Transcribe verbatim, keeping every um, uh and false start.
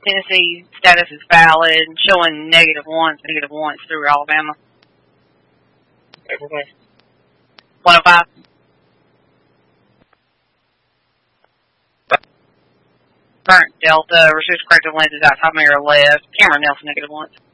Tennessee status is valid, showing negative once, negative once through Alabama. one oh five. Current Delta, restricted corrective lenses outside mirror left. Cameron Nelson, negative once.